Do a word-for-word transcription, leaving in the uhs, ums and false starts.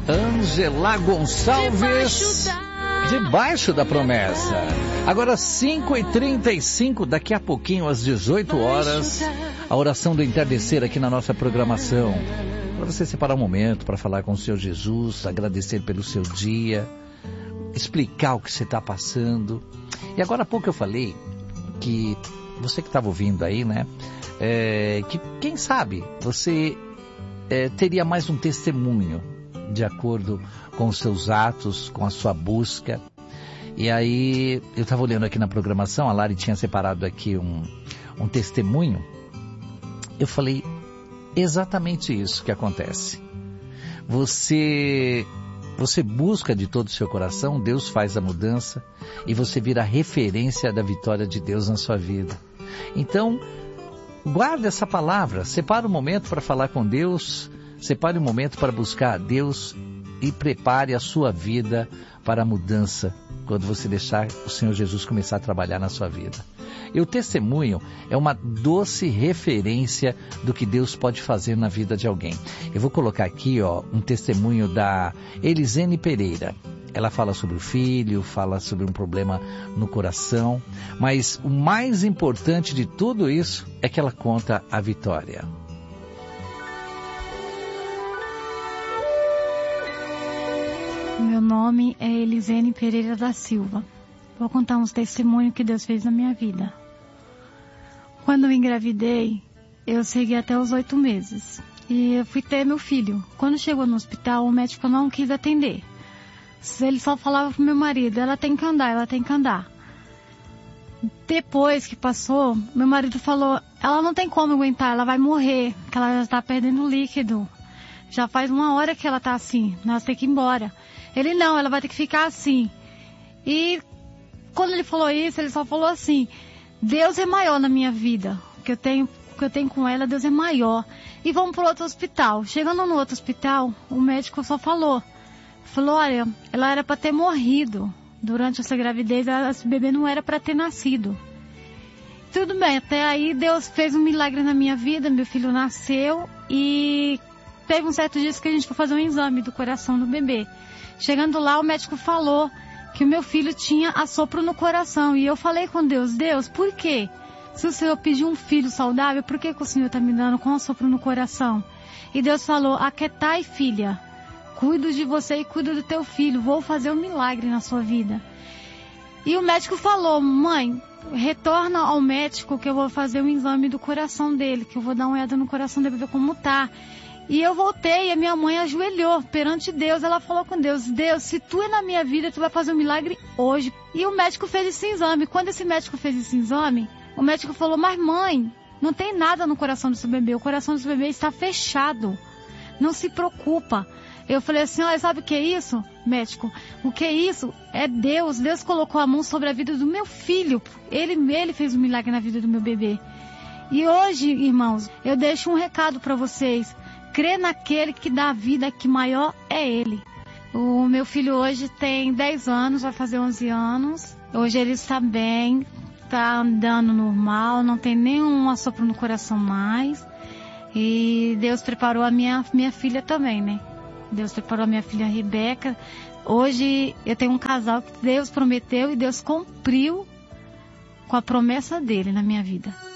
Ângela Gonçalves, Debaixo da Promessa. Agora cinco e trinta e cinco, daqui a pouquinho às dezoito horas, a oração do entardecer aqui na nossa programação. Para você separar um momento para falar com o Senhor Jesus, agradecer pelo seu dia, explicar o que você está passando. E agora há pouco eu falei que você que estava ouvindo aí, né? É, que quem sabe você é, teria mais um testemunho de acordo com os seus atos, com a sua busca. E aí eu estava olhando aqui na programação, a Lari tinha separado aqui um, um testemunho. Eu falei, exatamente isso que acontece. Você, você busca de todo o seu coração, Deus faz a mudança e você vira referência da vitória de Deus na sua vida. Então, guarde essa palavra, separe um momento para falar com Deus, separe um momento para buscar a Deus e prepare a sua vida para a mudança quando você deixar o Senhor Jesus começar a trabalhar na sua vida. E o testemunho é uma doce referência do que Deus pode fazer na vida de alguém. Eu vou colocar aqui ó, um testemunho da Elisene Pereira. Ela fala sobre o filho, fala sobre um problema no coração, mas o mais importante de tudo isso é que ela conta a vitória. Meu nome é Elisene Pereira da Silva. Vou contar uns testemunhos que Deus fez na minha vida. Quando eu engravidei, eu segui até os oito meses. E eu fui ter meu filho. Quando chegou no hospital, o médico não quis atender. Ele só falava pro meu marido, ela tem que andar, ela tem que andar. Depois que passou, meu marido falou, ela não tem como aguentar, ela vai morrer, que ela já está perdendo líquido. Já faz uma hora que ela tá assim, nós temos que ir embora. Ele, não, ela vai ter que ficar assim. E quando ele falou isso, ele só falou assim, Deus é maior na minha vida. O que eu tenho, o que eu tenho com ela, Deus é maior. E vamos para outro hospital. Chegando no outro hospital, o médico só falou, falou, olha, ela era para ter morrido. Durante essa gravidez, esse bebê não era para ter nascido. Tudo bem, até aí Deus fez um milagre na minha vida, meu filho nasceu e teve um certo dia que a gente foi fazer um exame do coração do bebê. Chegando lá, o médico falou que o meu filho tinha assopro no coração. E eu falei com Deus, Deus, por quê? Se o Senhor pediu um filho saudável, por que, que o Senhor está me dando com assopro no coração? E Deus falou, aquietai, filha, cuido de você e cuido do teu filho, vou fazer um milagre na sua vida. E o médico falou, mãe, retorna ao médico que eu vou fazer um exame do coração dele, que eu vou dar uma olhada no coração dele para ver como tá. E eu voltei e a minha mãe ajoelhou perante Deus. Ela falou com Deus, Deus, se tu é na minha vida, tu vai fazer um milagre hoje. E o médico fez esse exame. Quando esse médico fez esse exame, o médico falou, mas mãe, não tem nada no coração do seu bebê. O coração do seu bebê está fechado. Não se preocupa. Eu falei assim, olha, sabe o que é isso, médico? O que é isso? É Deus. Deus colocou a mão sobre a vida do meu filho. Ele, ele fez um milagre na vida do meu bebê. E hoje, irmãos, eu deixo um recado para vocês. Crê naquele que dá a vida, que maior é Ele. O meu filho hoje tem dez anos, vai fazer onze anos. Hoje ele está bem, está andando normal, não tem nenhum assopro no coração mais. E Deus preparou a minha, minha filha também, né? Deus preparou a minha filha Rebeca. Hoje eu tenho um casal que Deus prometeu e Deus cumpriu com a promessa dele na minha vida.